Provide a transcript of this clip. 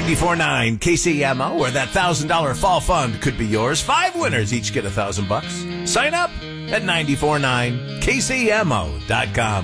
94.9 KCMO, where that $1,000 fall fund could be yours. 5 winners each get $1,000. Sign up at 94.9KCMO.com.